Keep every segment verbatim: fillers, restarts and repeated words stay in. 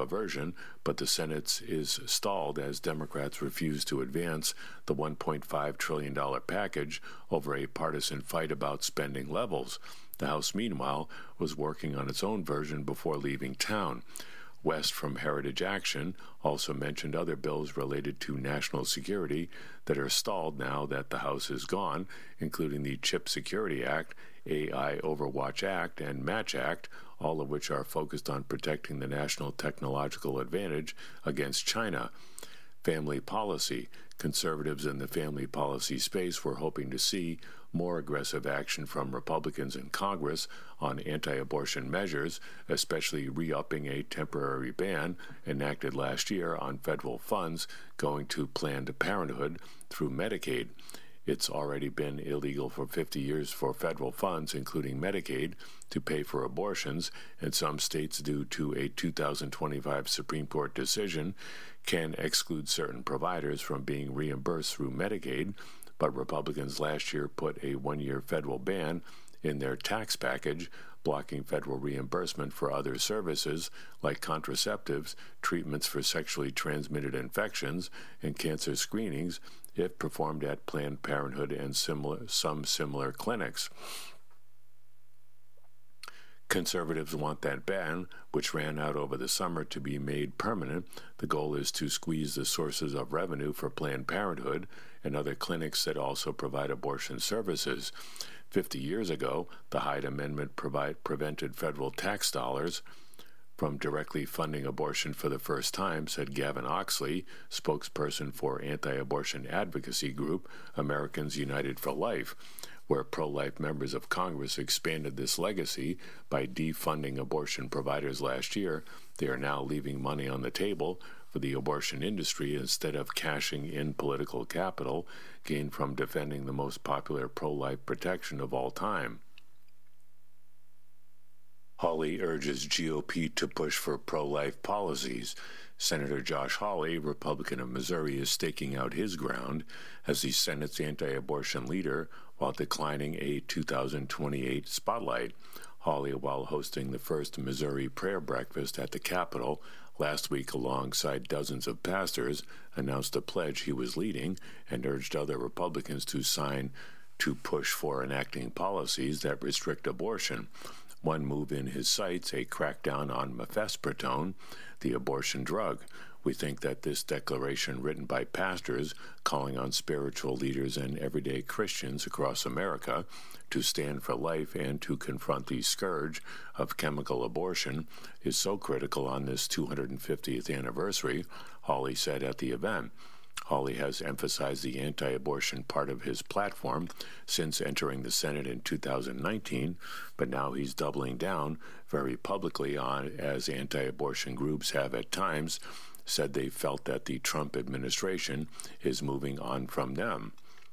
version, but the Senate is stalled as Democrats refuse to advance the one point five trillion dollars package over a partisan fight about spending levels. The House, meanwhile, was working on its own version before leaving town. West from Heritage Action also mentioned other bills related to national security that are stalled now that the House is gone, including the Chip Security Act, A I Overwatch Act, and Match Act, all of which are focused on protecting the national technological advantage against China. Family policy. Conservatives in the family policy space were hoping to see more aggressive action from Republicans in Congress on anti-abortion measures, especially re-upping a temporary ban enacted last year on federal funds going to Planned Parenthood through Medicaid. It's already been illegal for fifty years for federal funds, including Medicaid, to pay for abortions, and some states, due to a two thousand twenty-five Supreme Court decision, can exclude certain providers from being reimbursed through Medicaid, but Republicans last year put a one-year federal ban in their tax package, blocking federal reimbursement for other services like contraceptives, treatments for sexually transmitted infections, and cancer screenings if performed at Planned Parenthood and similar, some similar clinics. Conservatives want that ban, which ran out over the summer, to be made permanent. The goal is to squeeze the sources of revenue for Planned Parenthood and other clinics that also provide abortion services. Fifty years ago, the Hyde Amendment provide, prevented federal tax dollars from directly funding abortion for the first time, said Gavin Oxley, spokesperson for anti-abortion advocacy group Americans United for Life, where pro-life members of Congress expanded this legacy by defunding abortion providers last year. They are now leaving money on the table for the abortion industry instead of cashing in political capital gained from defending the most popular pro-life protection of all time. Hawley urges G O P to push for pro-life policies. Senator Josh Hawley, Republican of Missouri, is staking out his ground as the Senate's anti-abortion leader while declining a two thousand twenty-eight spotlight. Hawley, while hosting the first Missouri prayer breakfast at the Capitol last week alongside dozens of pastors, announced a pledge he was leading and urged other Republicans to sign to push for enacting policies that restrict abortion. One move in his sights, a crackdown on mifepristone, the abortion drug. We think that this declaration, written by pastors calling on spiritual leaders and everyday Christians across America to stand for life and to confront the scourge of chemical abortion, is so critical on this two hundred fiftieth anniversary, Hawley said at the event. Hawley has emphasized the anti-abortion part of his platform since entering the Senate in two thousand nineteen, but now he's doubling down very publicly on, as anti-abortion groups have at times said they felt that the Trump administration is moving on from them.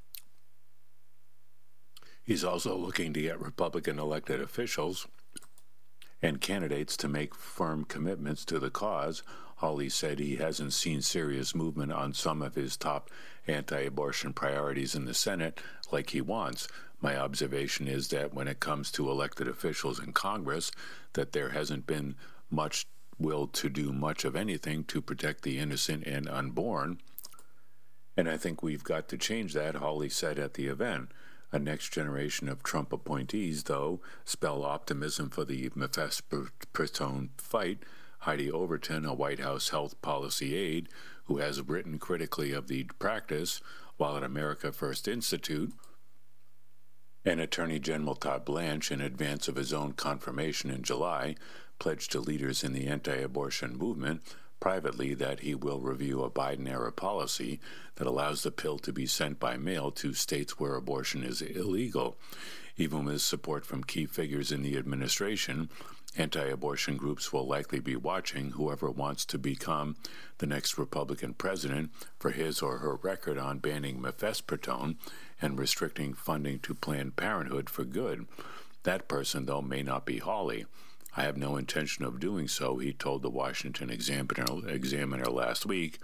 He's also looking to get Republican elected officials and candidates to make firm commitments to the cause. Hawley said he hasn't seen serious movement on some of his top anti-abortion priorities in the Senate like he wants. My observation is that when it comes to elected officials in Congress, that there hasn't been much will to do much of anything to protect the innocent and unborn. And I think we've got to change that, Hawley said at the event. A next generation of Trump appointees, though, spell optimism for the mifepristone fight. Heidi Overton, a White House health policy aide who has written critically of the practice, while at America First Institute, and Attorney General Todd Blanche, in advance of his own confirmation in July, pledged to leaders in the anti-abortion movement privately that he will review a Biden-era policy that allows the pill to be sent by mail to states where abortion is illegal. Even with support from key figures in the administration, anti-abortion groups will likely be watching whoever wants to become the next Republican president for his or her record on banning mifepristone and restricting funding to Planned Parenthood for good. That person, though, may not be Hawley. I have no intention of doing so, he told the Washington Examiner, Examiner last week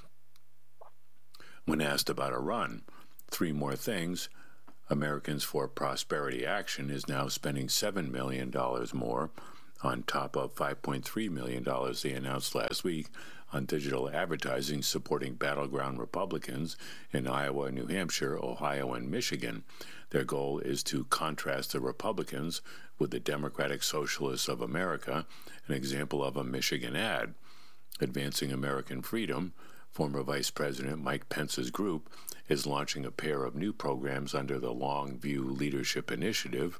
when asked about a run. Three more things. Americans for Prosperity Action is now spending seven million dollars more on top of five point three million dollars they announced last week on digital advertising supporting battleground Republicans in Iowa, New Hampshire, Ohio, and Michigan. Their goal is to contrast the Republicans with the Democratic Socialists of America, an example of a Michigan ad. Advancing American Freedom, former Vice President Mike Pence's group, is launching a pair of new programs under the Longview Leadership Initiative.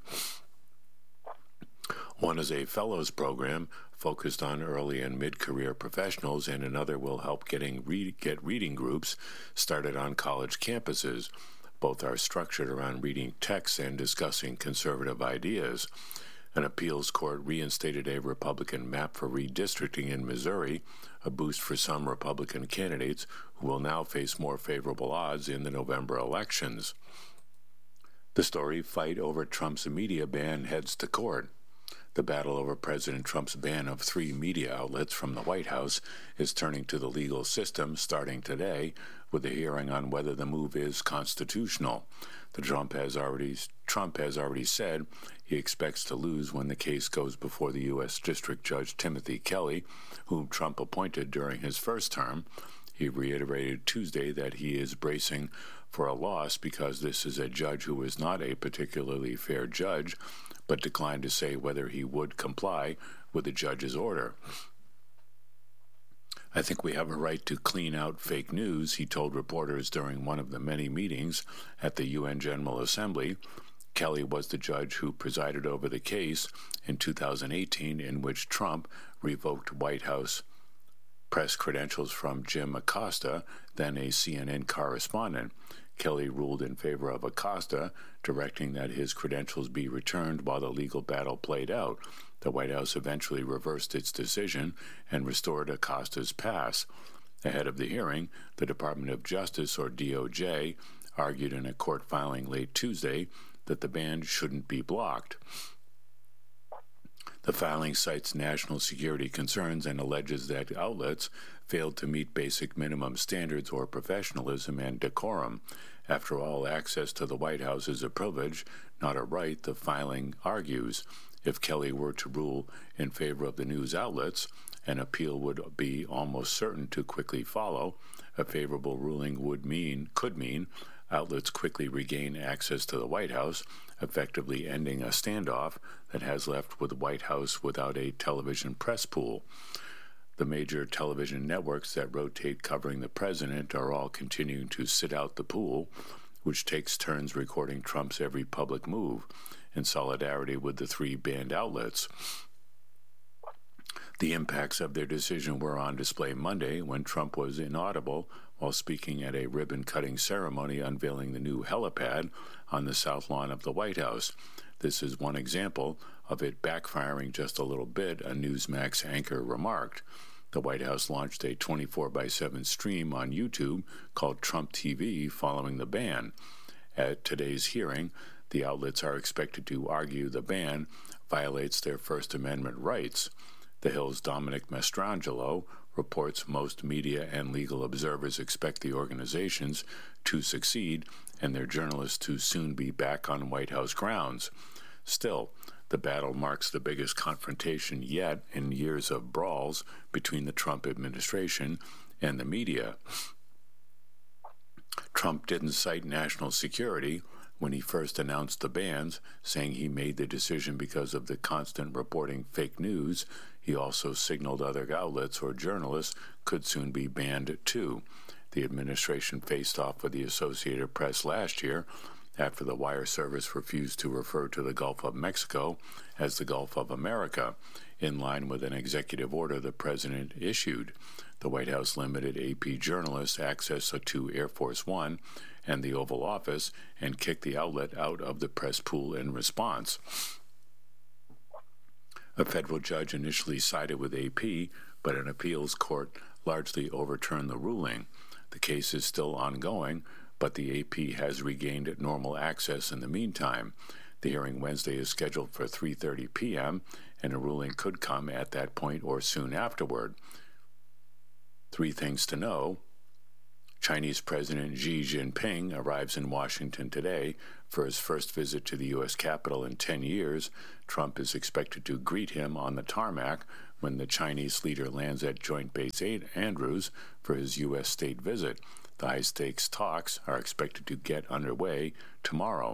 One is a fellows program focused on early and mid-career professionals, and another will help getting read, get reading groups started on college campuses. Both are structured around reading texts and discussing conservative ideas. An appeals court reinstated a Republican map for redistricting in Missouri, a boost for some Republican candidates who will now face more favorable odds in the November elections. The story, fight over Trump's media ban, heads to court. The battle over President Trump's ban of three media outlets from the White House is turning to the legal system starting today with a hearing on whether the move is constitutional. The Trump has already Trump has already said he expects to lose when the case goes before the U S District Judge Timothy Kelly, whom Trump appointed during his first term. He reiterated Tuesday that he is bracing for a loss because this is a judge who is not a particularly fair judge, but declined to say whether he would comply with the judge's order. I think we have a right to clean out fake news, he told reporters during one of the many meetings at the U N General Assembly. Kelly was the judge who presided over the case in two thousand eighteen in which Trump revoked White House press credentials from Jim Acosta, then a C N N correspondent. Kelly ruled in favor of Acosta, directing that his credentials be returned while the legal battle played out. The White House eventually reversed its decision and restored Acosta's pass. Ahead of the hearing, the Department of Justice, or D O J, argued in a court filing late Tuesday that the ban shouldn't be blocked. The filing cites national security concerns and alleges that outlets failed to meet basic minimum standards or professionalism and decorum. After all, access to the White House is a privilege, not a right, the filing argues. If Kelly were to rule in favor of the news outlets, an appeal would be almost certain to quickly follow. A favorable ruling would mean, could mean, outlets quickly regain access to the White House, effectively ending a standoff that has left with the White House without a television press pool. The major television networks that rotate covering the president are all continuing to sit out the pool, which takes turns recording Trump's every public move, in solidarity with the three banned outlets. The impacts of their decision were on display Monday when Trump was inaudible while speaking at a ribbon-cutting ceremony unveiling the new helipad on the south lawn of the White House. This is one example of it backfiring just a little bit, a Newsmax anchor remarked. The White House launched a twenty-four by seven stream on YouTube called Trump T V following the ban. At today's hearing, the outlets are expected to argue the ban violates their First Amendment rights. The Hill's Dominic Mastrangelo reports most media and legal observers expect the organizations to succeed and their journalists to soon be back on White House grounds. Still, the battle marks the biggest confrontation yet in years of brawls between the Trump administration and the media. Trump didn't cite national security when he first announced the bans, saying he made the decision because of the constant reporting fake news. He also signaled other outlets or journalists could soon be banned too. The administration faced off with the Associated Press last year after the wire service refused to refer to the Gulf of Mexico as the Gulf of America, in line with an executive order the president issued. The White House limited A P journalists access to Air Force One and the Oval Office and kicked the outlet out of the press pool in response. A federal judge initially sided with A P, but an appeals court largely overturned the ruling. The case is still ongoing, but the A P has regained normal access in the meantime. The hearing Wednesday is scheduled for three thirty p.m., and a ruling could come at that point or soon afterward. Three things to know. Chinese President Xi Jinping arrives in Washington today for his first visit to the U S Capitol in ten years. Trump is expected to greet him on the tarmac when the Chinese leader lands at Joint Base Andrews for his U S state visit. The high-stakes talks are expected to get underway tomorrow.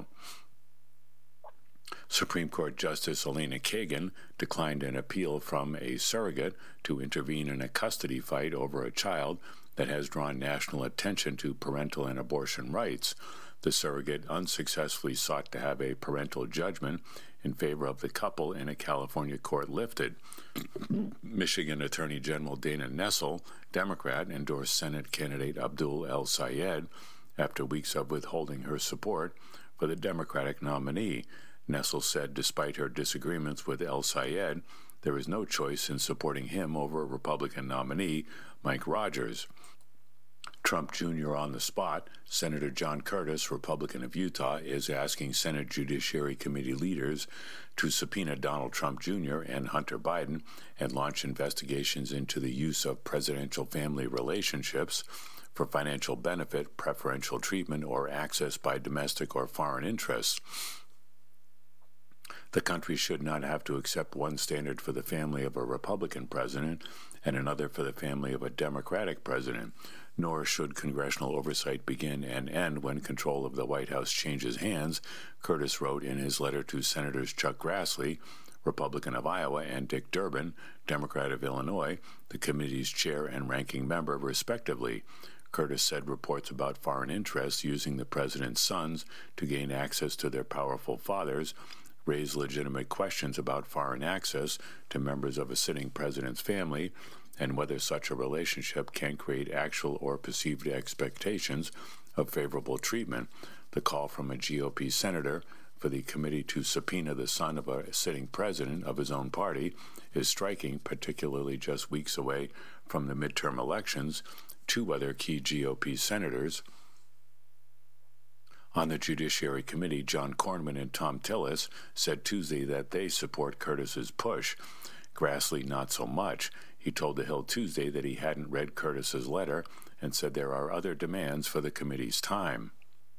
Supreme Court Justice Elena Kagan declined an appeal from a surrogate to intervene in a custody fight over a child that has drawn national attention to parental and abortion rights. The surrogate unsuccessfully sought to have a parental judgment in favor of the couple in a California court lifted. Michigan Attorney General Dana Nessel, Democrat, endorsed Senate candidate Abdul El-Sayed after weeks of withholding her support for the Democratic nominee. Nessel said despite her disagreements with El-Sayed, there is no choice in supporting him over Republican nominee Mike Rogers. Trump Junior on the spot, Senator John Curtis, Republican of Utah, is asking Senate Judiciary Committee leaders to subpoena Donald Trump Junior and Hunter Biden and launch investigations into the use of presidential family relationships for financial benefit, preferential treatment, or access by domestic or foreign interests. The country should not have to accept one standard for the family of a Republican president and another for the family of a Democratic president, nor should congressional oversight begin and end when control of the White House changes hands, Curtis wrote in his letter to Senators Chuck Grassley, Republican of Iowa, and Dick Durbin, Democrat of Illinois, the committee's chair and ranking member, respectively. Curtis said reports about foreign interests using the president's sons to gain access to their powerful fathers raise legitimate questions about foreign access to members of a sitting president's family and whether such a relationship can create actual or perceived expectations of favorable treatment. The call from a G O P senator for the committee to subpoena the son of a sitting president of his own party is striking, particularly just weeks away from the midterm elections. Two other key G O P senators on the Judiciary Committee, John Cornyn and Tom Tillis, said Tuesday that they support Curtis's push. Grassley not so much. He told The Hill Tuesday that he hadn't read Curtis's letter and said there are other demands for the committee's time.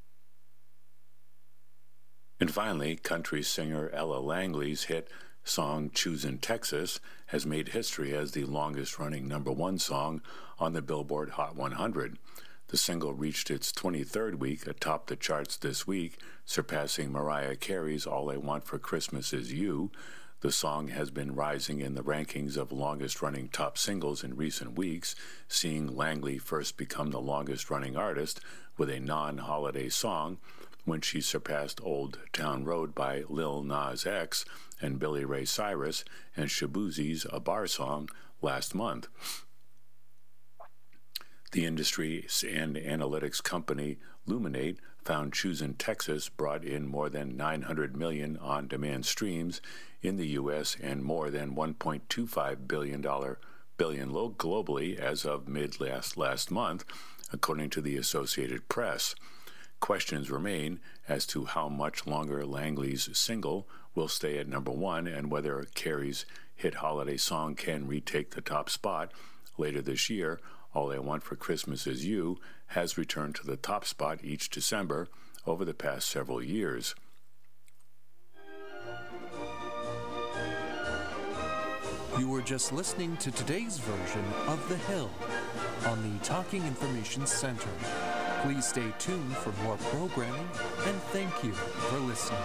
And finally, country singer Ella Langley's hit song Choosin' Texas has made history as the longest-running number one song on the Billboard Hot one hundred. The single reached its twenty-third week atop the charts this week, surpassing Mariah Carey's All I Want for Christmas Is You. The song has been rising in the rankings of longest-running top singles in recent weeks, seeing Langley first become the longest-running artist with a non-holiday song when she surpassed Old Town Road by Lil Nas X and Billy Ray Cyrus and Shabuzi's A Bar Song last month. The industry and analytics company Luminate found Choosin' Texas brought in more than nine hundred million on-demand streams in the U S and more than one point two five billion dollars billion globally as of mid-last last month, according to the Associated Press. Questions remain as to how much longer Langley's single will stay at number one and whether Carey's hit holiday song can retake the top spot later this year. All I Want for Christmas Is You has returned to the top spot each December over the past several years. You were just listening to today's version of The Hill on the Talking Information Center. Please stay tuned for more programming, and thank you for listening.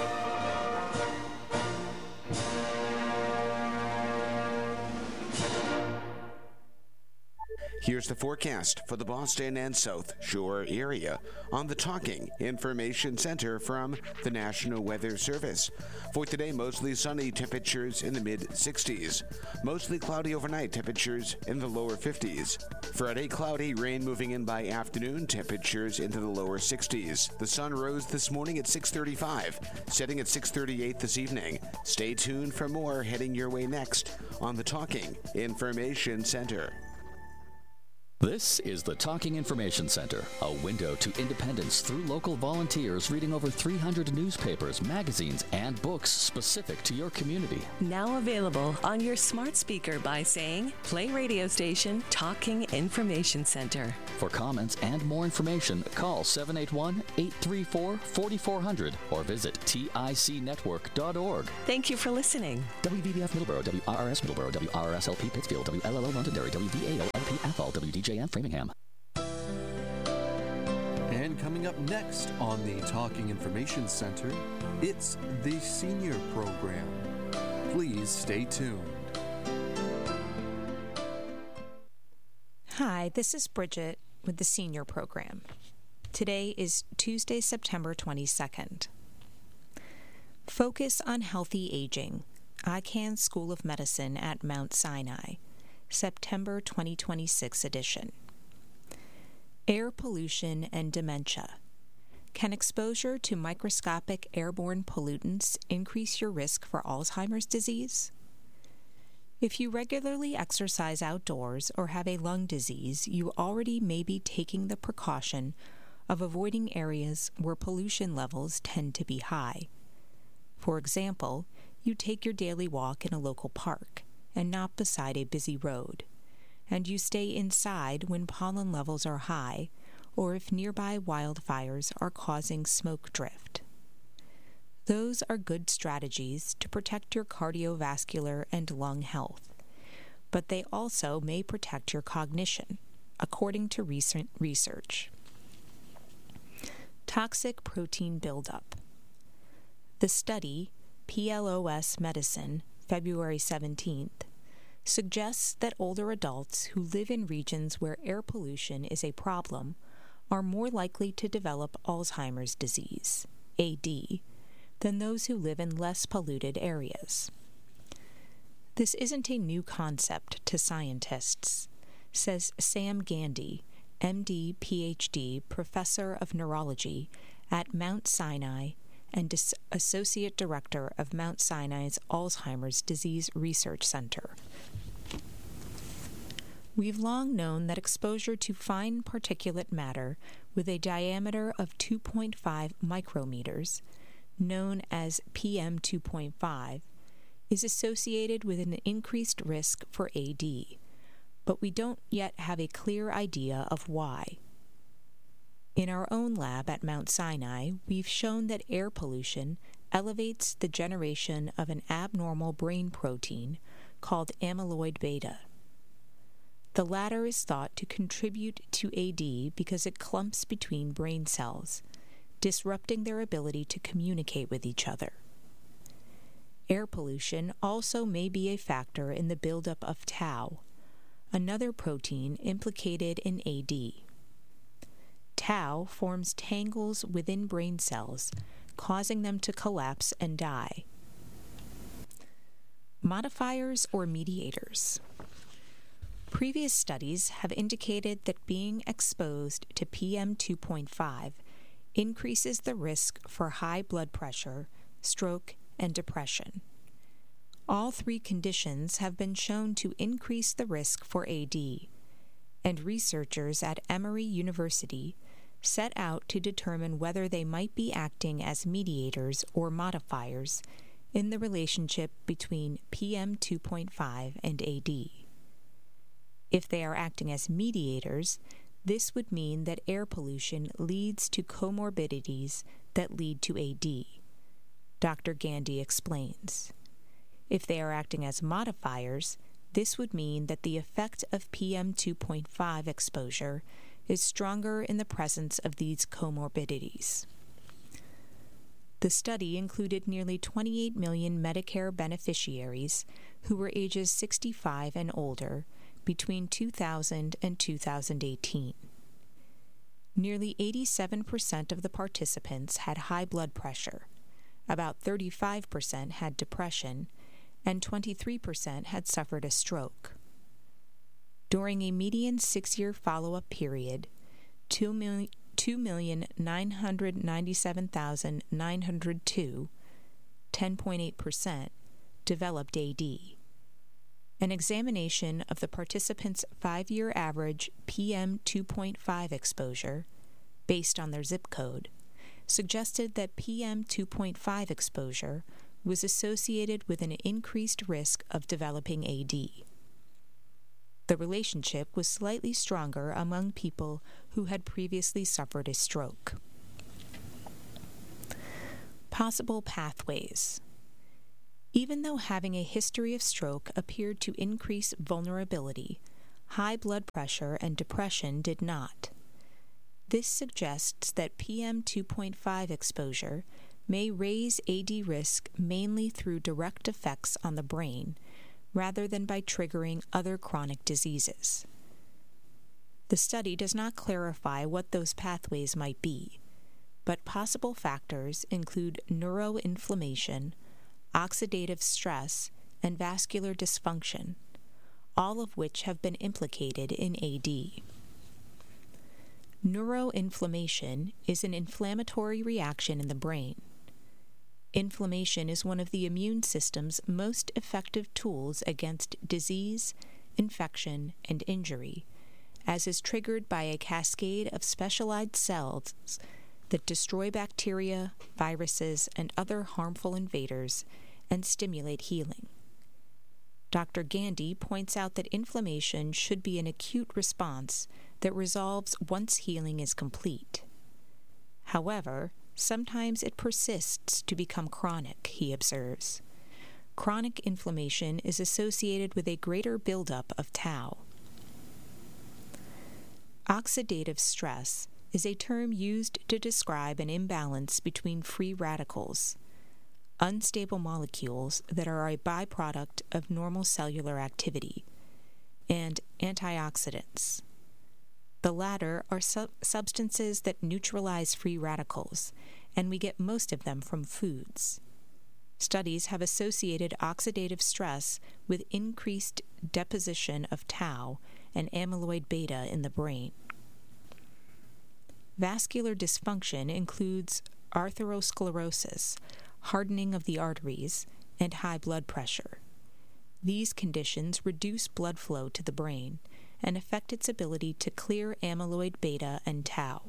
Here's the forecast for the Boston and South Shore area on the Talking Information Center from the National Weather Service. For today, mostly sunny, temperatures in the mid sixties. Mostly cloudy overnight, temperatures in the lower fifties. Friday, cloudy, rain moving in by afternoon, temperatures into the lower sixties. The sun rose this morning at six thirty-five, setting at six thirty-eight this evening. Stay tuned for more heading your way next on the Talking Information Center. This is the Talking Information Center, a window to independence through local volunteers reading over three hundred newspapers, magazines, and books specific to your community. Now available on your smart speaker by saying, play radio station Talking Information Center. For comments and more information, call seven eight one, eight three four, four four zero zero or visit tic network dot org. Thank you for listening. W V B F Middleborough, W R R S Middleborough, W R R S L P Pittsfield, W L L O Londonderry, W V A L L P Athol, W D J M Framingham. And coming up next on the Talking Information Center, it's the Senior Program. Please stay tuned. Hi, this is Bridget with the Senior Program. Today is Tuesday, September twenty-second. Focus on Healthy Aging, Icahn School of Medicine at Mount Sinai, September twenty twenty-six edition. Air pollution and dementia. Can exposure to microscopic airborne pollutants increase your risk for Alzheimer's disease? If you regularly exercise outdoors or have a lung disease, you already may be taking the precaution of avoiding areas where pollution levels tend to be high. For example, you take your daily walk in a local park and not beside a busy road, and you stay inside when pollen levels are high or if nearby wildfires are causing smoke drift. Those are good strategies to protect your cardiovascular and lung health, but they also may protect your cognition, according to recent research. Toxic protein buildup. The study, P L O S Medicine, February seventeenth, suggests that older adults who live in regions where air pollution is a problem are more likely to develop Alzheimer's disease, A D, than those who live in less polluted areas. This isn't a new concept to scientists, says Sam Gandy, M D, P H D, professor of neurology at Mount Sinai and Associate Director of Mount Sinai's Alzheimer's Disease Research Center. We've long known that exposure to fine particulate matter with a diameter of two point five micrometers, known as P M two point five, is associated with an increased risk for A D, but we don't yet have a clear idea of why. In our own lab at Mount Sinai, we've shown that air pollution elevates the generation of an abnormal brain protein called amyloid beta. The latter is thought to contribute to A D because it clumps between brain cells, disrupting their ability to communicate with each other. Air pollution also may be a factor in the buildup of tau, another protein implicated in A D. Tau forms tangles within brain cells, causing them to collapse and die. Modifiers or mediators. Previous studies have indicated that being exposed to P M two point five increases the risk for high blood pressure, stroke, and depression. All three conditions have been shown to increase the risk for A D, and researchers at Emory University set out to determine whether they might be acting as mediators or modifiers in the relationship between P M two point five and A D. If they are acting as mediators, this would mean that air pollution leads to comorbidities that lead to A D. Doctor Gandy explains. If they are acting as modifiers, this would mean that the effect of P M two point five exposure is stronger in the presence of these comorbidities. The study included nearly twenty-eight million Medicare beneficiaries who were ages sixty-five and older between two thousand and two thousand eighteen. Nearly eighty-seven percent of the participants had high blood pressure, about thirty-five percent had depression, and twenty-three percent had suffered a stroke. During a median six-year follow-up period, two million nine hundred ninety-seven thousand nine hundred two, ten point eight percent, developed A D, An examination of the participants' five-year average P M two point five exposure, based on their zip code, suggested that P M two point five exposure was associated with an increased risk of developing A D. The relationship was slightly stronger among people who had previously suffered a stroke. Possible pathways. Even though having a history of stroke appeared to increase vulnerability, high blood pressure and depression did not. This suggests that P M two point five exposure may raise A D risk mainly through direct effects on the brain, rather than by triggering other chronic diseases. The study does not clarify what those pathways might be, but possible factors include neuroinflammation, oxidative stress, and vascular dysfunction, all of which have been implicated in A D. Neuroinflammation is an inflammatory reaction in the brain. Inflammation is one of the immune system's most effective tools against disease, infection, and injury, as is triggered by a cascade of specialized cells that destroy bacteria, viruses, and other harmful invaders and stimulate healing. Doctor Gandy points out that inflammation should be an acute response that resolves once healing is complete. However, sometimes it persists to become chronic, he observes. Chronic inflammation is associated with a greater buildup of tau. Oxidative stress is a term used to describe an imbalance between free radicals, unstable molecules that are a byproduct of normal cellular activity, and antioxidants. The latter are sub- substances that neutralize free radicals, and we get most of them from foods. Studies have associated oxidative stress with increased deposition of tau and amyloid beta in the brain. Vascular dysfunction includes atherosclerosis, hardening of the arteries, and high blood pressure. These conditions reduce blood flow to the brain and affect its ability to clear amyloid beta and tau.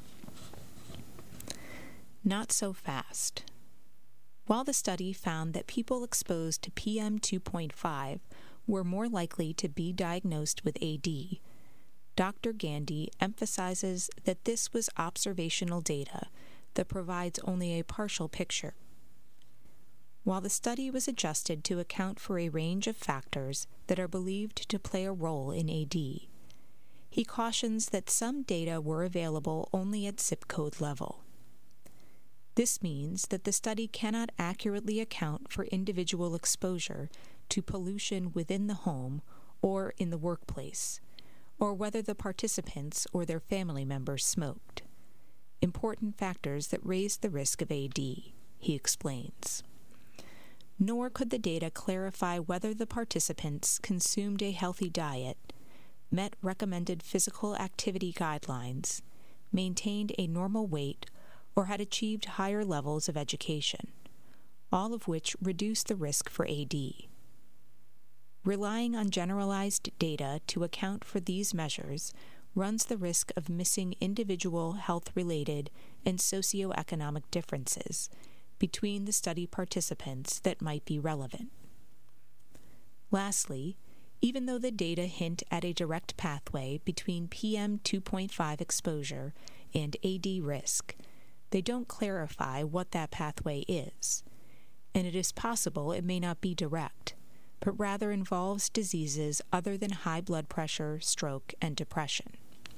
Not so fast. While the study found that people exposed to P M two point five were more likely to be diagnosed with A D, Doctor Gandy emphasizes that this was observational data that provides only a partial picture. While the study was adjusted to account for a range of factors that are believed to play a role in A D, he cautions that some data were available only at zip code level. This means that the study cannot accurately account for individual exposure to pollution within the home or in the workplace, or whether the participants or their family members smoked, important factors that raise the risk of A D, he explains. Nor could the data clarify whether the participants consumed a healthy diet, met recommended physical activity guidelines, maintained a normal weight, or had achieved higher levels of education, all of which reduce the risk for A D. Relying on generalized data to account for these measures runs the risk of missing individual health-related and socioeconomic differences between the study participants that might be relevant. Lastly, even though the data hint at a direct pathway between P M two point five exposure and A D risk, they don't clarify what that pathway is, and it is possible it may not be direct, but rather involves diseases other than high blood pressure, stroke, and depression.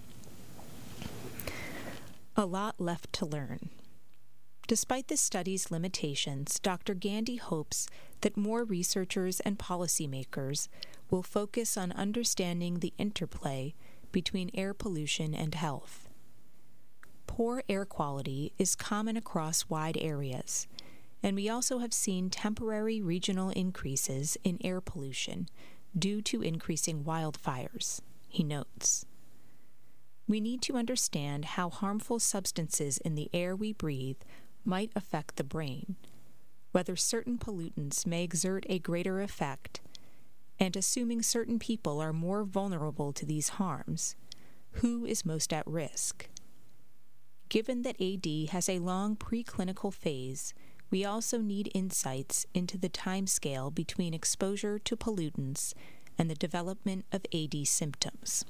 A lot left to learn. Despite this study's limitations, Doctor Gandy hopes that more researchers and policymakers will focus on understanding the interplay between air pollution and health. Poor air quality is common across wide areas, and we also have seen temporary regional increases in air pollution due to increasing wildfires, he notes. We need to understand how harmful substances in the air we breathe might affect the brain, whether certain pollutants may exert a greater effect, And assuming certain people are more vulnerable to these harms, who is most at risk? Given that A D has a long preclinical phase, we also need insights into the timescale between exposure to pollutants and the development of A D symptoms.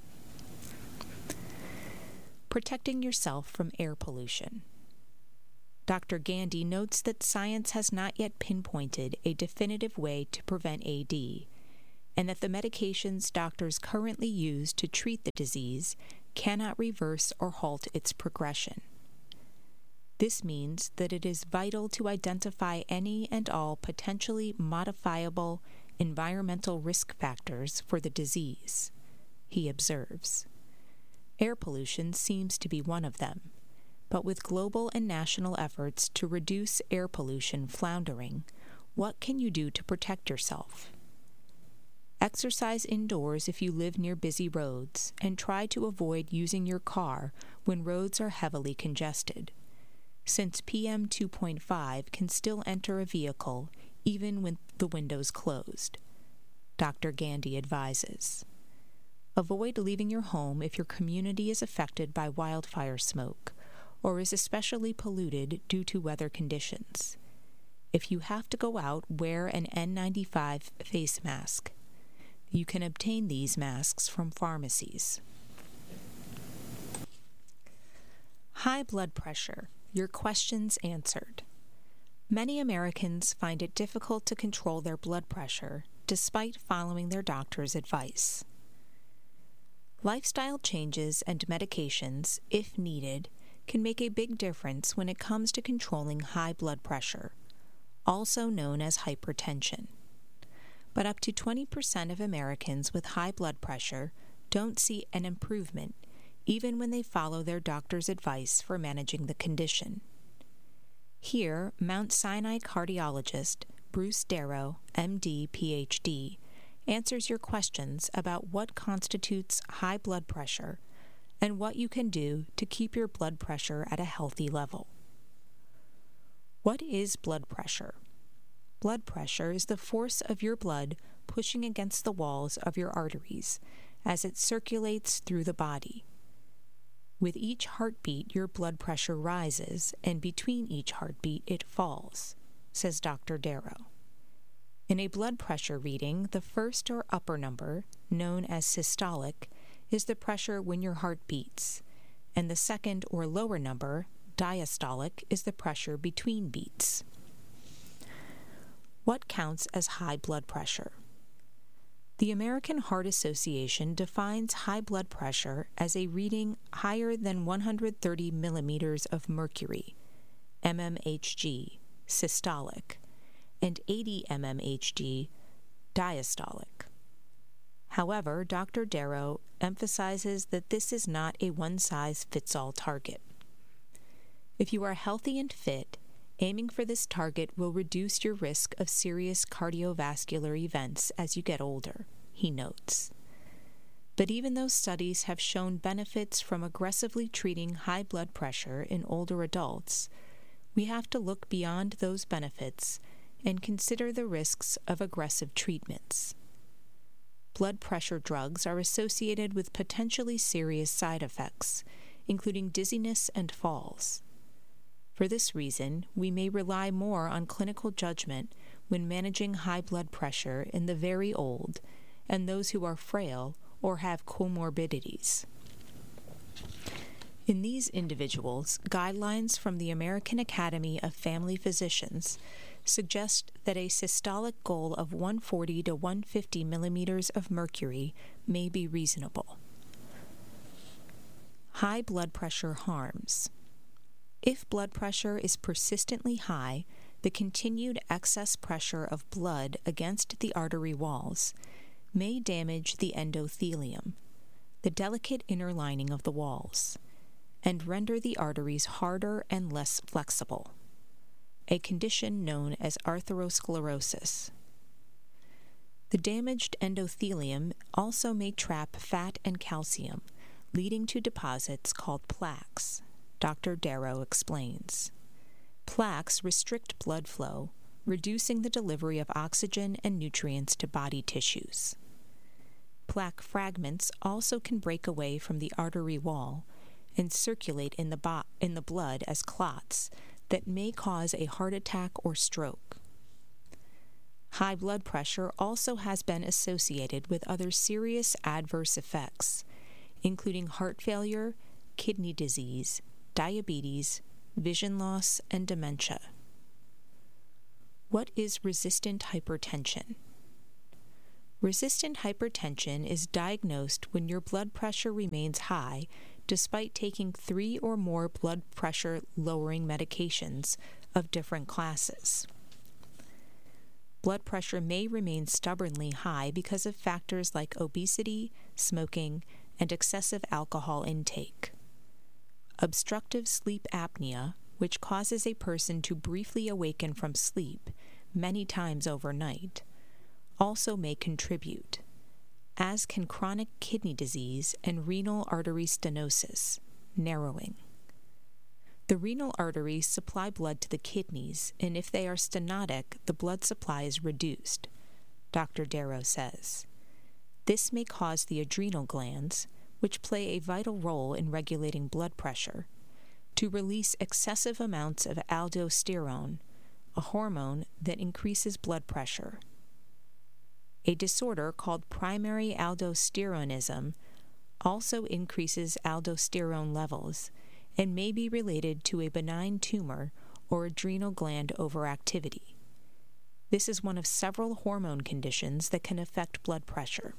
Protecting yourself from air pollution. Doctor Gandy notes that science has not yet pinpointed a definitive way to prevent A D, and that the medications doctors currently use to treat the disease cannot reverse or halt its progression. This means that it is vital to identify any and all potentially modifiable environmental risk factors for the disease, he observes. Air pollution seems to be one of them, but with global and national efforts to reduce air pollution floundering, what can you do to protect yourself? Exercise indoors if you live near busy roads, and try to avoid using your car when roads are heavily congested, since P M two point five can still enter a vehicle even with the windows closed, Doctor Gandy advises. Avoid leaving your home if your community is affected by wildfire smoke or is especially polluted due to weather conditions. If you have to go out, wear an N ninety-five face mask. You can obtain these masks from pharmacies. High blood pressure. Your questions answered. Many Americans find it difficult to control their blood pressure despite following their doctor's advice. Lifestyle changes and medications, if needed, can make a big difference when it comes to controlling high blood pressure, also known as hypertension. But up to twenty percent of Americans with high blood pressure don't see an improvement even when they follow their doctor's advice for managing the condition. Here, Mount Sinai cardiologist Bruce Darrow, M D, P H D, answers your questions about what constitutes high blood pressure and what you can do to keep your blood pressure at a healthy level. What is blood pressure? Blood pressure is the force of your blood pushing against the walls of your arteries as it circulates through the body. With each heartbeat, your blood pressure rises, and between each heartbeat, it falls, says Doctor Darrow. In a blood pressure reading, the first or upper number, known as systolic, is the pressure when your heart beats, and the second or lower number, diastolic, is the pressure between beats. What counts as high blood pressure? The American Heart Association defines high blood pressure as a reading higher than one hundred thirty millimeters of mercury, M M H G, systolic, and eighty M M H G, diastolic. However, Doctor Darrow emphasizes that this is not a one-size-fits-all target. If you are healthy and fit, aiming for this target will reduce your risk of serious cardiovascular events as you get older, he notes. But even though studies have shown benefits from aggressively treating high blood pressure in older adults, we have to look beyond those benefits and consider the risks of aggressive treatments. Blood pressure drugs are associated with potentially serious side effects, including dizziness and falls. For this reason, we may rely more on clinical judgment when managing high blood pressure in the very old and those who are frail or have comorbidities. In these individuals, guidelines from the American Academy of Family Physicians suggest that a systolic goal of one hundred forty to one hundred fifty millimeters of mercury may be reasonable. High blood pressure harms. If blood pressure is persistently high, the continued excess pressure of blood against the artery walls may damage the endothelium, the delicate inner lining of the walls, and render the arteries harder and less flexible, a condition known as atherosclerosis. The damaged endothelium also may trap fat and calcium, leading to deposits called plaques, Doctor Darrow explains. Plaques restrict blood flow, reducing the delivery of oxygen and nutrients to body tissues. plaque fragments also can break away from the artery wall and circulate in the, bo- in the blood as clots that may cause a heart attack or stroke. High blood pressure also has been associated with other serious adverse effects, including heart failure, kidney disease, diabetes, vision loss, and dementia. What is resistant hypertension? Resistant hypertension is diagnosed when your blood pressure remains high despite taking three or more blood pressure lowering medications of different classes. Blood pressure may remain stubbornly high because of factors like obesity, smoking, and excessive alcohol intake. Obstructive sleep apnea, which causes a person to briefly awaken from sleep many times overnight, also may contribute, as can chronic kidney disease and renal artery stenosis, narrowing. The renal arteries supply blood to the kidneys, and if they are stenotic, the blood supply is reduced, Doctor Darrow says. This may cause the adrenal glands, which play a vital role in regulating blood pressure, to release excessive amounts of aldosterone, a hormone that increases blood pressure. A disorder called primary aldosteronism also increases aldosterone levels and may be related to a benign tumor or adrenal gland overactivity. This is one of several hormone conditions that can affect blood pressure.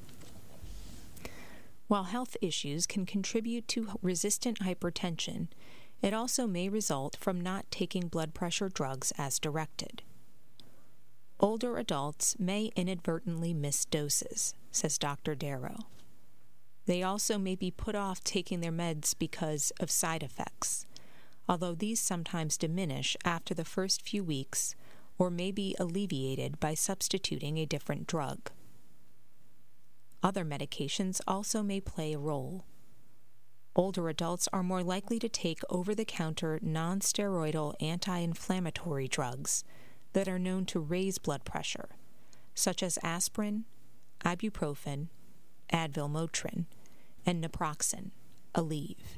While health issues can contribute to resistant hypertension, it also may result from not taking blood pressure drugs as directed. Older adults may inadvertently miss doses, says Doctor Darrow. They also may be put off taking their meds because of side effects, although these sometimes diminish after the first few weeks or may be alleviated by substituting a different drug. Other medications also may play a role. Older adults are more likely to take over-the-counter non-steroidal anti-inflammatory drugs that are known to raise blood pressure, such as aspirin, ibuprofen, Advil Motrin, and naproxen, Aleve.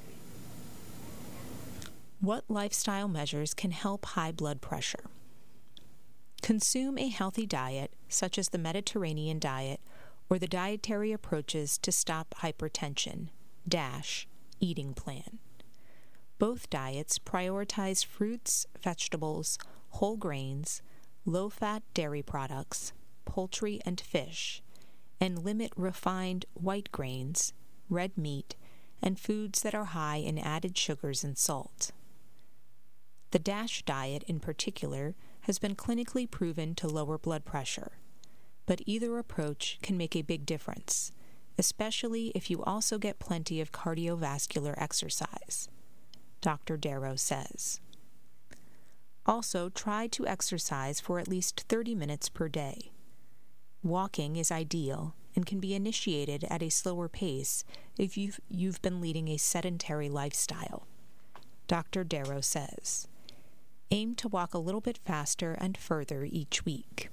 What lifestyle measures can help high blood pressure? Consume a healthy diet, such as the Mediterranean diet or the dietary approaches to stop hypertension, DASH, eating plan. Both diets prioritize fruits, vegetables, whole grains, low-fat dairy products, poultry and fish, and limit refined white grains, red meat, and foods that are high in added sugars and salt. The DASH diet, in particular, has been clinically proven to lower blood pressure, but either approach can make a big difference, especially if you also get plenty of cardiovascular exercise, Doctor Darrow says. Also, try to exercise for at least thirty minutes per day. Walking is ideal and can be initiated at a slower pace if you've, you've been leading a sedentary lifestyle, Doctor Darrow says. Aim to walk a little bit faster and further each week.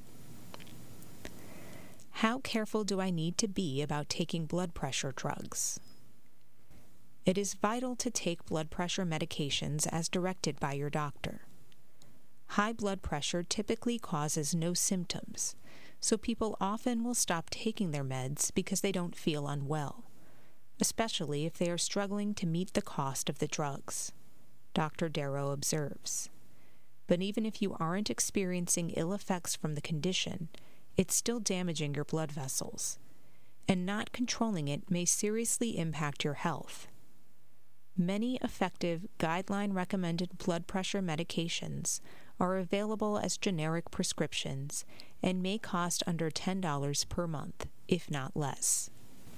How careful do I need to be about taking blood pressure drugs? It is vital to take blood pressure medications as directed by your doctor. High blood pressure typically causes no symptoms, so people often will stop taking their meds because they don't feel unwell, especially if they are struggling to meet the cost of the drugs, Doctor Darrow observes. But even if you aren't experiencing ill effects from the condition, it's still damaging your blood vessels, and not controlling it may seriously impact your health. Many effective guideline-recommended blood pressure medications are available as generic prescriptions and may cost under ten dollars per month, if not less.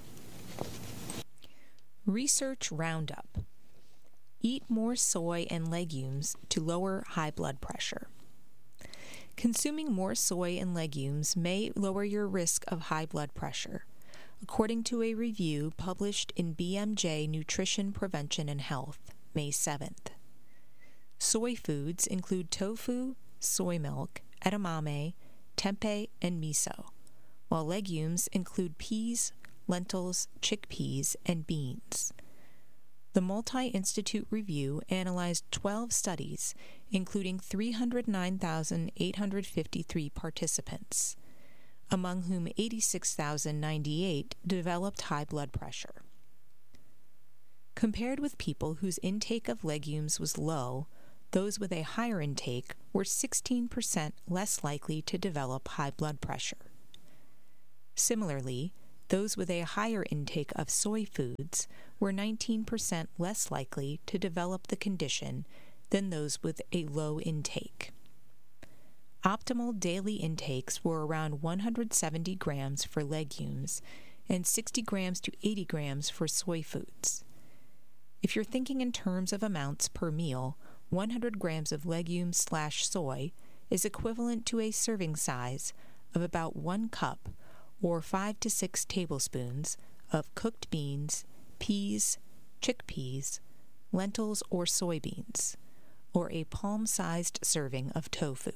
Research Roundup. Eat more soy and legumes to lower high blood pressure. Consuming more soy and legumes may lower your risk of high blood pressure, according to a review published in B M J Nutrition Prevention and Health, May seventh. Soy foods include tofu, soy milk, edamame, tempeh, and miso, while legumes include peas, lentils, chickpeas, and beans. The Multi-Institute review analyzed twelve studies, including three hundred nine thousand eight hundred fifty-three participants, among whom eighty-six thousand ninety-eight developed high blood pressure. Compared with people whose intake of legumes was low, those with a higher intake were sixteen percent less likely to develop high blood pressure. Similarly, those with a higher intake of soy foods were nineteen percent less likely to develop the condition than those with a low intake. Optimal daily intakes were around one hundred seventy grams for legumes and sixty grams to eighty grams for soy foods. If you're thinking in terms of amounts per meal, one hundred grams of legumes slash soy is equivalent to a serving size of about one cup or five to six tablespoons of cooked beans, peas, chickpeas, lentils, or soybeans, or a palm-sized serving of tofu.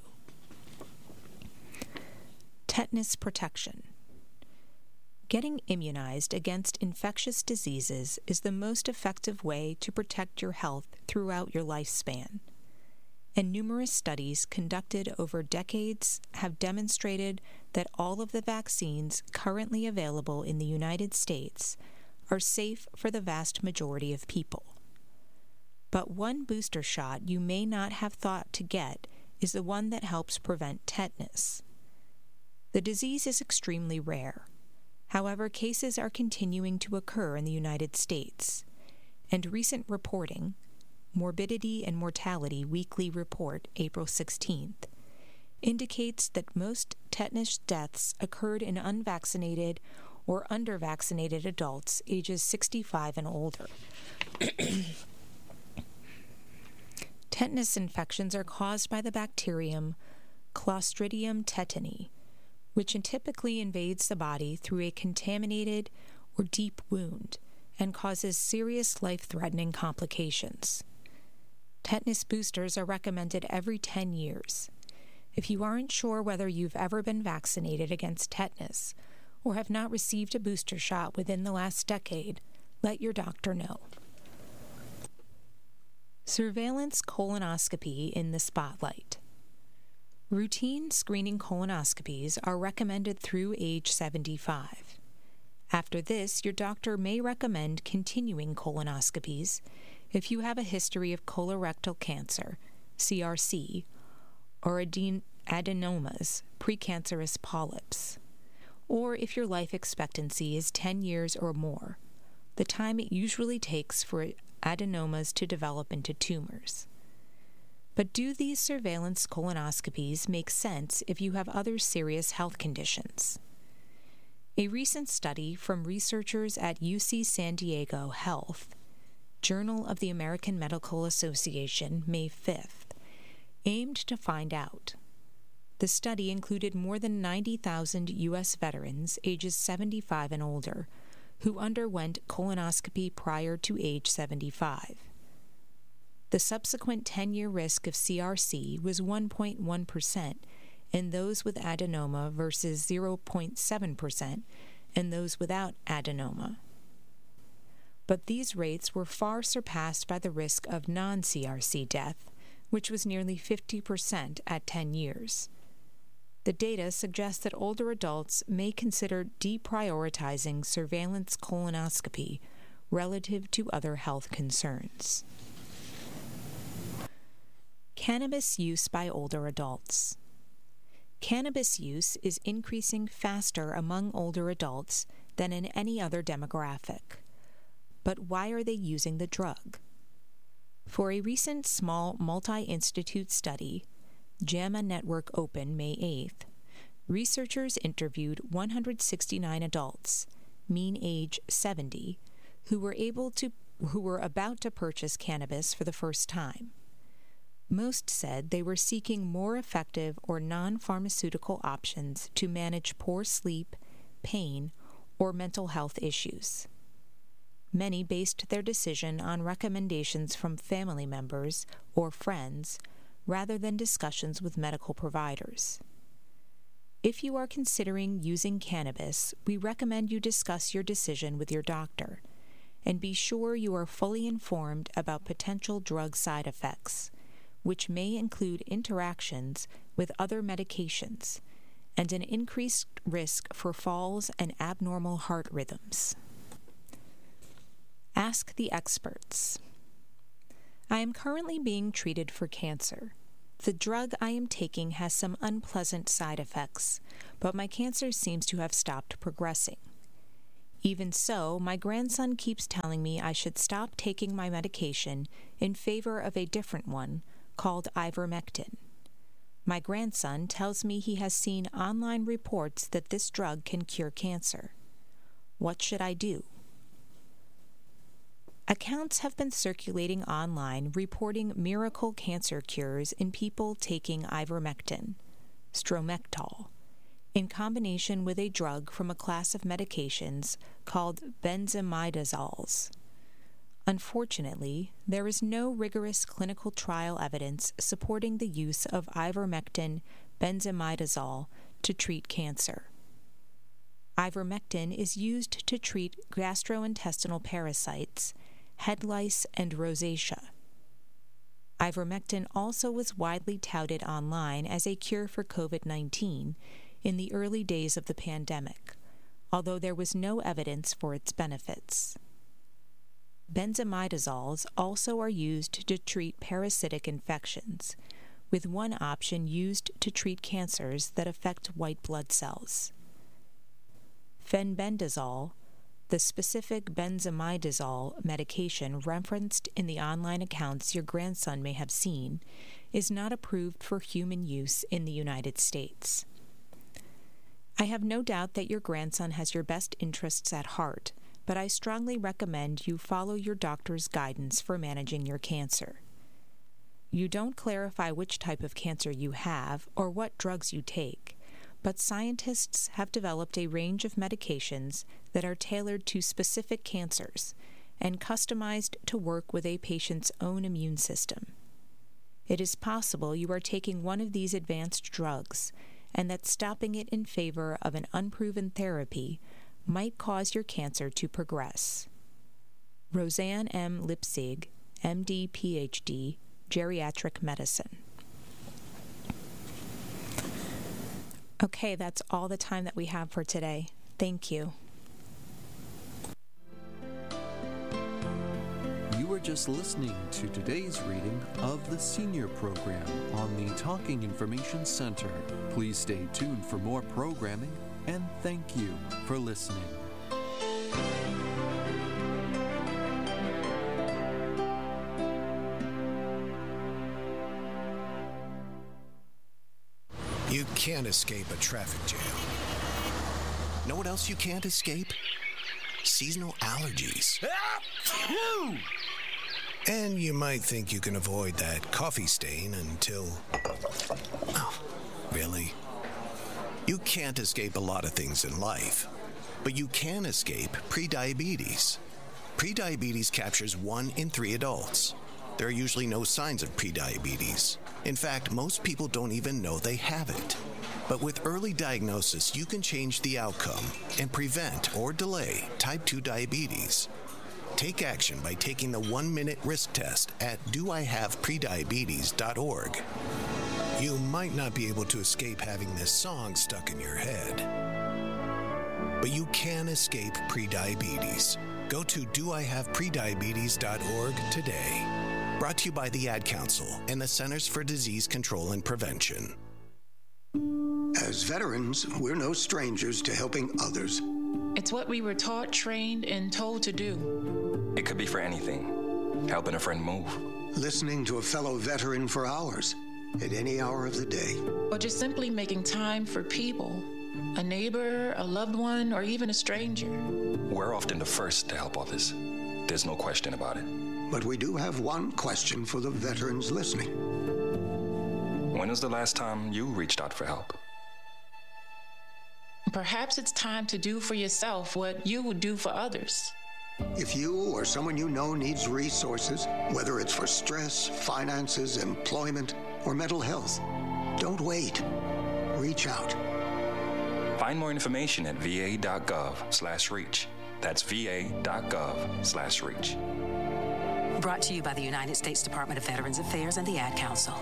Tetanus protection. Getting immunized against infectious diseases is the most effective way to protect your health throughout your lifespan. And numerous studies conducted over decades have demonstrated that all of the vaccines currently available in the United States are safe for the vast majority of people. But one booster shot you may not have thought to get is the one that helps prevent tetanus. The disease is extremely rare. However, cases are continuing to occur in the United States, and recent reporting, Morbidity and Mortality Weekly Report, April sixteenth, indicates that most tetanus deaths occurred in unvaccinated or undervaccinated adults ages sixty-five and older. Tetanus infections are caused by the bacterium Clostridium tetani, which typically invades the body through a contaminated or deep wound and causes serious life-threatening complications. Tetanus boosters are recommended every ten years. If you aren't sure whether you've ever been vaccinated against tetanus or have not received a booster shot within the last decade, let your doctor know. Surveillance colonoscopy in the spotlight. Routine screening colonoscopies are recommended through age seventy-five. After this, your doctor may recommend continuing colonoscopies if you have a history of colorectal cancer, C R C, or aden- adenomas, precancerous polyps, or if your life expectancy is ten years or more, the time it usually takes for adenomas to develop into tumors. But do these surveillance colonoscopies make sense if you have other serious health conditions? A recent study from researchers at U C San Diego Health, Journal of the American Medical Association, May fifth, aimed to find out. The study included more than ninety thousand U S veterans ages seventy-five and older who underwent colonoscopy prior to age seventy-five. The subsequent ten-year risk of C R C was one point one percent in those with adenoma versus zero point seven percent in those without adenoma. But these rates were far surpassed by the risk of non-C R C death, which was nearly fifty percent at ten years. The data suggests that older adults may consider deprioritizing surveillance colonoscopy relative to other health concerns. Cannabis use by older adults. Cannabis use is increasing faster among older adults than in any other demographic. But why are they using the drug? For a recent small multi-institute study, JAMA Network Open, May eighth, researchers interviewed one hundred sixty-nine adults, mean age seventy, who were able to who were about to purchase cannabis for the first time. Most said they were seeking more effective or non-pharmaceutical options to manage poor sleep, pain, or mental health issues. Many based their decision on recommendations from family members or friends rather than discussions with medical providers. If you are considering using cannabis, we recommend you discuss your decision with your doctor, and be sure you are fully informed about potential drug side effects, which may include interactions with other medications and an increased risk for falls and abnormal heart rhythms. Ask the experts. I am currently being treated for cancer. The drug I am taking has some unpleasant side effects, but my cancer seems to have stopped progressing. Even so, my grandson keeps telling me I should stop taking my medication in favor of a different one called ivermectin. My grandson tells me he has seen online reports that this drug can cure cancer. What should I do? Accounts have been circulating online reporting miracle cancer cures in people taking ivermectin, Stromectol, in combination with a drug from a class of medications called benzimidazoles. Unfortunately, there is no rigorous clinical trial evidence supporting the use of ivermectin benzimidazole to treat cancer. Ivermectin is used to treat gastrointestinal parasites, head lice, and rosacea. Ivermectin also was widely touted online as a cure for covid nineteen in the early days of the pandemic, although there was no evidence for its benefits. Benzimidazoles also are used to treat parasitic infections, with one option used to treat cancers that affect white blood cells. Fenbendazole, the specific benzimidazole medication referenced in the online accounts your grandson may have seen, is not approved for human use in the United States. I have no doubt that your grandson has your best interests at heart, but I strongly recommend you follow your doctor's guidance for managing your cancer. You don't clarify which type of cancer you have or what drugs you take, but scientists have developed a range of medications that are tailored to specific cancers and customized to work with a patient's own immune system. It is possible you are taking one of these advanced drugs, and that stopping it in favor of an unproven therapy might cause your cancer to progress. Roseanne M. Lipsig, M D, P H D, Geriatric Medicine. Okay, that's all the time that we have for today. Thank you. You were just listening to today's reading of the Senior Program on the Talking Information Center. Please stay tuned for more programming, and thank you for listening. You can't escape a traffic jam. Know what else you can't escape? Seasonal allergies. And you might think you can avoid that coffee stain until... Oh, really? You can't escape a lot of things in life, but you can escape prediabetes. Prediabetes captures one in three adults. There are usually no signs of prediabetes. In fact, most people don't even know they have it. But with early diagnosis, you can change the outcome and prevent or delay type two diabetes. Take action by taking the one-minute risk test at do I have prediabetes dot org. You might not be able to escape having this song stuck in your head, but you can escape prediabetes. Go to do I have prediabetes dot org today. Brought to you by the Ad Council and the Centers for Disease Control and Prevention. As veterans, we're no strangers to helping others. It's what we were taught, trained, and told to do. It could be for anything. Helping a friend move. Listening to a fellow veteran for hours, at any hour of the day. Or just simply making time for people. A neighbor, a loved one, or even a stranger. We're often the first to help others. There's no question about it. But we do have one question for the veterans listening. When was the last time you reached out for help? Perhaps it's time to do for yourself what you would do for others. If you or someone you know needs resources, whether it's for stress, finances, employment, or mental health, don't wait. Reach out. Find more information at va.gov slash reach. That's va.gov slash reach. Brought to you by the United States Department of Veterans Affairs and the Ad Council.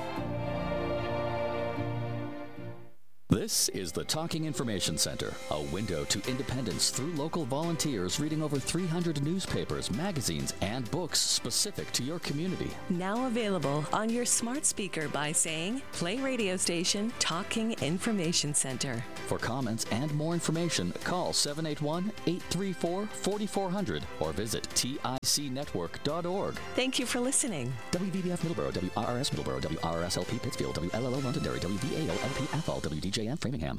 This is the Talking Information Center, a window to independence through local volunteers reading over three hundred newspapers, magazines, and books specific to your community. Now available on your smart speaker by saying, play radio station Talking Information Center. For comments and more information, call seven eight one, eight three four, four four zero zero or visit T I C network dot org. Thank you for listening. W V B F Middleborough, W R R S Middleborough, W R R S L P Pittsfield, W L L O Londonderry, W V A O L P Athol, W D J and Framingham.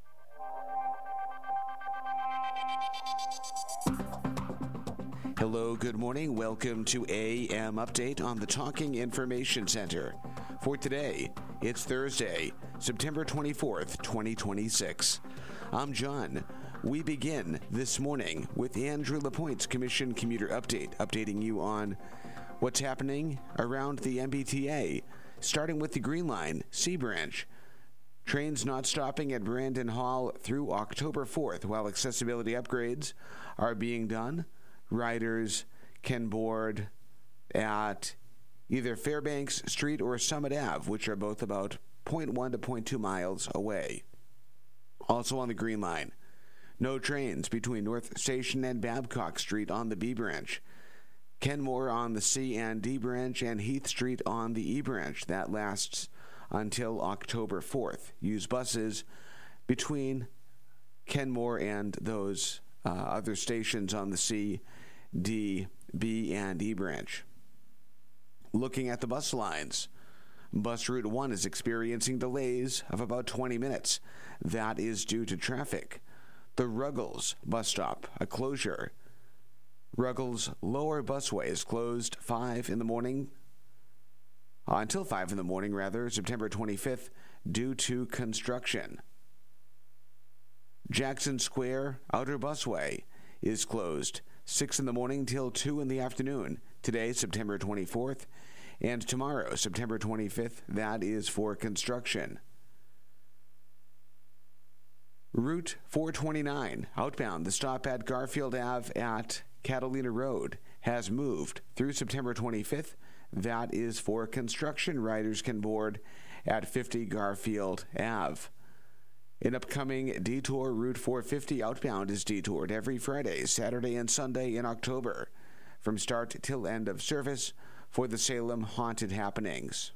Hello, good morning. Welcome to A M Update on the Talking Information Center. For today, it's Thursday, September twenty-fourth, twenty twenty-six. I'm John. We begin this morning with Andrew LaPointe's Commission Commuter Update, updating you on what's happening around the M B T A, starting with the Green Line, C Branch. Trains not stopping at Brandon Hall through October fourth while accessibility upgrades are being done. Riders can board at either Fairbanks Street or Summit Avenue, which are both about zero point one to zero point two miles away. Also on the Green Line, no trains between North Station and Babcock Street on the B Branch. Kenmore on the C and D Branch, and Heath Street on the E Branch. That lasts until October fourth. Use buses between Kenmore and those uh, other stations on the C, D, B, and E Branch. Looking at the bus lines, Bus Route one is experiencing delays of about twenty minutes. That is due to traffic. The Ruggles bus stop, a closure. Ruggles Lower Busway is closed five in the morning, uh, until five in the morning, rather, September twenty-fifth, due to construction. Jackson Square Outer Busway is closed six in the morning till two in the afternoon. Today, September twenty-fourth, and tomorrow, September twenty-fifth, that is for construction. Route four twenty-nine, outbound, the stop at Garfield Avenue at Catalina Road has moved through September twenty-fifth. That is for construction. Riders can board at fifty Garfield Avenue. An upcoming detour, Route four fifty outbound is detoured every Friday, Saturday, and Sunday in October from start till end of service for the Salem Haunted Happenings.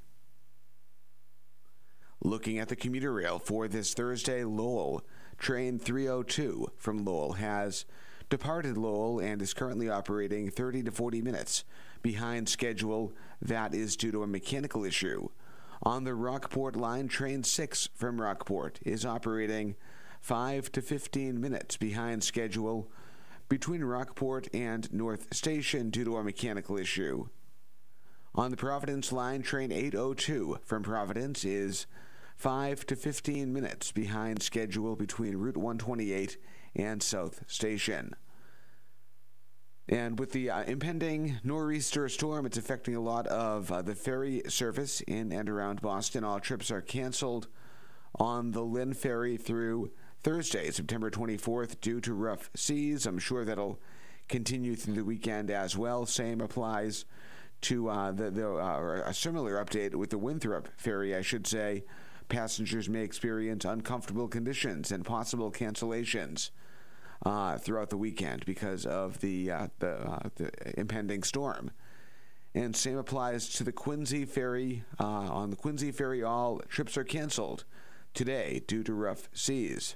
Looking at the commuter rail for this Thursday, Lowell, train three oh two from Lowell has departed Lowell and is currently operating thirty to forty minutes behind schedule. That is due to a mechanical issue. On the Rockport line, train six from Rockport is operating five to fifteen minutes behind schedule between Rockport and North Station due to a mechanical issue. On the Providence line, train eight oh two from Providence is five to fifteen minutes behind schedule between Route one twenty-eight and South Station. And with the uh, impending nor'easter storm, it's affecting a lot of uh, the ferry service in and around Boston. All trips are canceled on the Lynn Ferry through Thursday, September twenty-fourth, due to rough seas. I'm sure that'll continue through the weekend as well. Same applies to uh, the, the uh, a similar update with the Winthrop Ferry, I should say. Passengers may experience uncomfortable conditions and possible cancellations Uh, throughout the weekend because of the uh, the, uh, the impending storm. And same applies to the Quincy Ferry. Uh, on the Quincy Ferry, all trips are canceled today due to rough seas.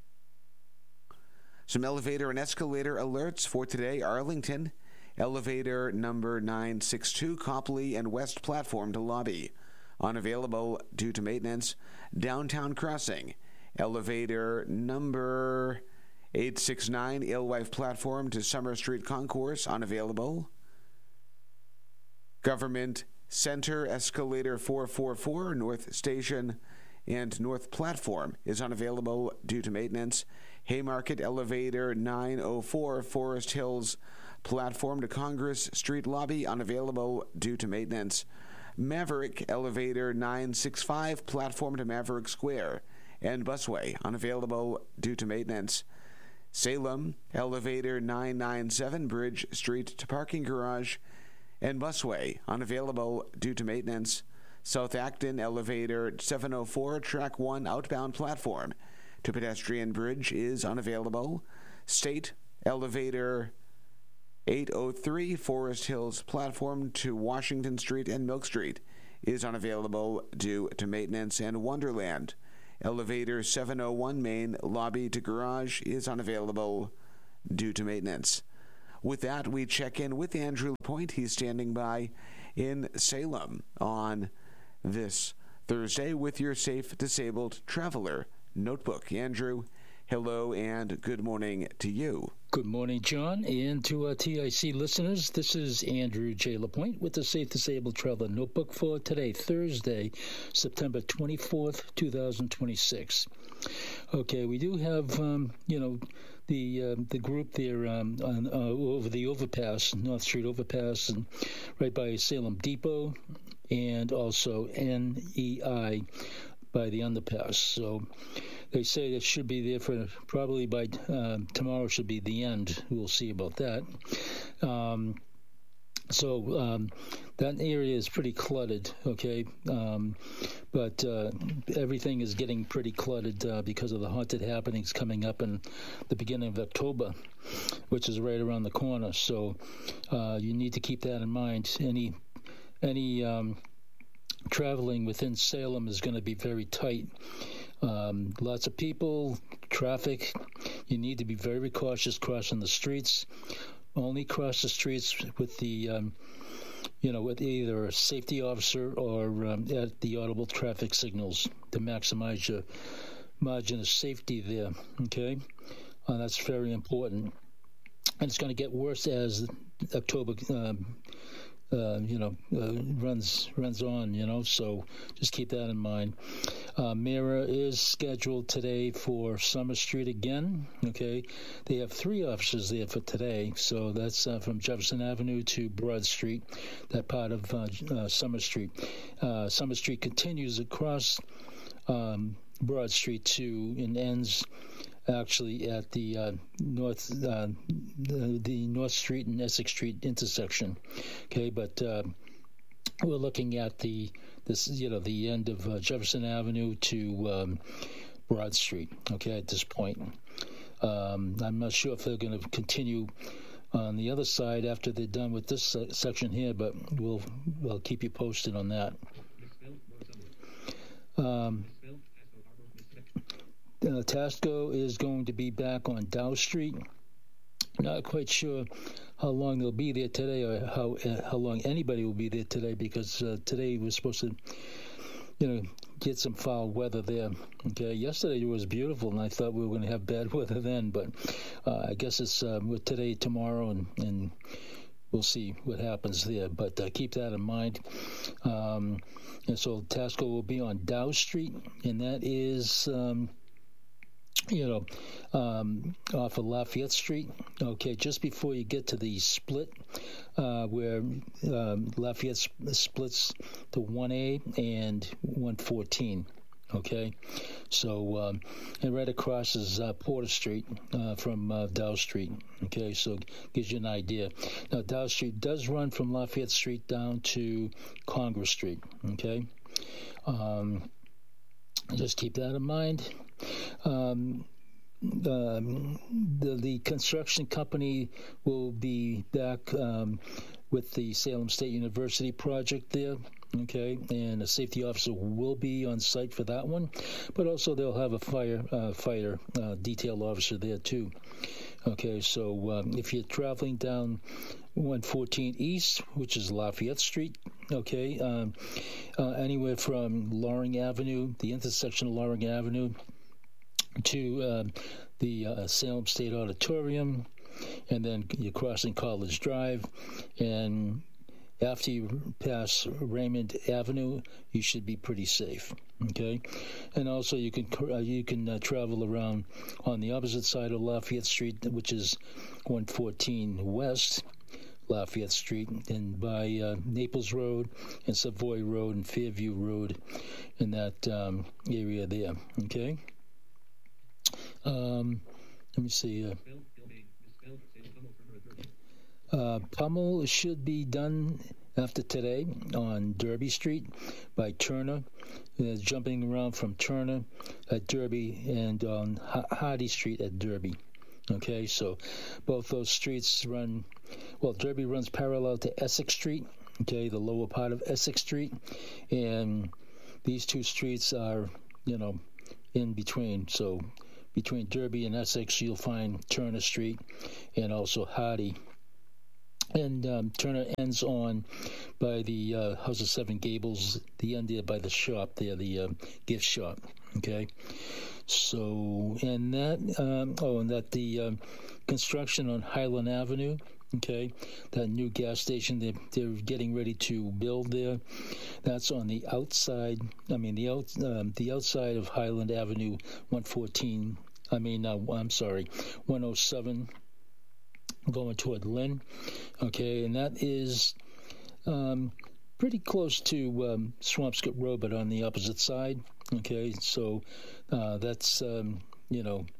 Some elevator and escalator alerts for today. Arlington, elevator number nine six two, Copley and West platform to lobby, unavailable due to maintenance. Downtown Crossing, elevator number eight six nine, Alewife platform to Summer Street Concourse, unavailable. Government Center, escalator four four four, North Station and North Platform is unavailable due to maintenance. Haymarket, elevator nine oh four, Forest Hills platform to Congress Street lobby, unavailable due to maintenance. Maverick, elevator nine six five, platform to Maverick Square and busway unavailable due to maintenance. Salem, elevator nine ninety-seven, Bridge Street to parking garage and busway unavailable due to maintenance. South Acton, elevator seven oh four, track one outbound platform to pedestrian bridge is unavailable. State, elevator eight oh three, Forest Hills platform to Washington Street and Milk Street is unavailable due to maintenance. And Wonderland, elevator seven oh one, main lobby to garage is unavailable due to maintenance. With that, we check in with Andrew LaPointe. He's standing by in Salem on this Thursday with your Safe Disabled Traveler Notebook. Andrew, hello and good morning to you. Good morning, John, and to our T I C listeners. This is Andrew J. LaPointe with the Safe Disabled Traveler Notebook for today, Thursday, September twenty-fourth, twenty twenty-six. Okay, we do have, um, you know, the uh, the group there um, on, uh, over the overpass, North Street overpass, and right by Salem Depot, and also N E I by the underpass. So they say that should be there for probably by uh, tomorrow should be the end. We'll see about that. Um, so um, that area is pretty cluttered, okay? Um, but uh, everything is getting pretty cluttered uh, because of the haunted happenings coming up in the beginning of October, which is right around the corner. So uh, you need to keep that in mind. Any any um, traveling within Salem is going to be very tight. Um, lots of people, traffic. You need to be very cautious crossing the streets. Only cross the streets with the, um, you know, with either a safety officer or um, at the audible traffic signals to maximize your margin of safety there. Okay, uh, that's very important. And it's going to get worse as October. Um, Uh, you know, uh, runs runs on, you know, so just keep that in mind. Uh, Mira is scheduled today for Summer Street again, okay? They have three officers there for today, so that's uh, from Jefferson Avenue to Broad Street, that part of uh, uh, Summer Street. Uh, Summer Street continues across um, Broad Street to and ends actually at the uh, north uh, the, the North Street and Essex Street intersection. Okay, but uh, we're looking at the this you know the end of uh, Jefferson Avenue to um, Broad Street. Okay, at this point, um, I'm not sure if they're going to continue on the other side after they're done with this uh, section here, but we'll we'll keep you posted on that. Um, Uh, Tasco is going to be back on Dow Street. Not quite sure how long they'll be there today, or how uh, how long anybody will be there today, because uh, today we're supposed to, you know, get some foul weather there. Okay, yesterday it was beautiful, and I thought we were going to have bad weather then, but uh, I guess it's uh, with today, tomorrow, and, and we'll see what happens there. But uh, keep that in mind. Um, and so Tasco will be on Dow Street, and that is. Um, you know, um, off of Lafayette Street, okay, just before you get to the split uh, where um, Lafayette sp- splits to one A and one fourteen, okay? So, um, and right across is uh, Porter Street uh, from uh, Dow Street, okay? So gives you an idea. Now, Dow Street does run from Lafayette Street down to Congress Street, okay? Um, just keep that in mind. Um, um, the, the construction company will be back um, with the Salem State University project there, okay, and a safety officer will be on site for that one, but also they'll have a fire uh, fighter uh, detail officer there too. Okay, so um, if you're traveling down one fourteen East, which is Lafayette Street, okay, um, uh, anywhere from Loring Avenue, the intersection of Loring Avenue, to uh, the uh, Salem State Auditorium, and then you're crossing College Drive, and after you pass Raymond Avenue, you should be pretty safe. Okay, and also you can uh, you can uh, travel around on the opposite side of Lafayette Street, which is one fourteen West, Lafayette Street, and by uh, Naples Road and Savoy Road and Fairview Road in that um, area there. Okay. Um, let me see. Uh, uh, Pummel should be done after today on Derby Street by Turner. Uh, jumping around from Turner at Derby and on H- Hardy Street at Derby. Okay, so both those streets run, well, Derby runs parallel to Essex Street, okay, the lower part of Essex Street, and these two streets are, you know, in between. So between Derby and Essex, you'll find Turner Street and also Hardy. And um, Turner ends on by the uh, House of Seven Gables, the end there by the shop there, the uh, gift shop, okay? So, and that, um, oh, and that the um, construction on Highland Avenue, okay, that new gas station they're, they're getting ready to build there, that's on the outside, I mean, the out, um, the outside of Highland Avenue, one fourteen, I mean, uh, I'm sorry, one oh seven, going toward Lynn, okay, and that is um, pretty close to um, Swampscott Road, but on the opposite side, okay, so uh, that's, um, you know,